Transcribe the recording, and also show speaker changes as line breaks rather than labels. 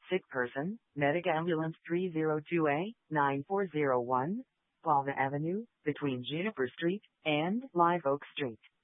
Sick person, Medic Ambulance 302A, 9401, Palma Avenue, between Juniper Street and Live Oak Street.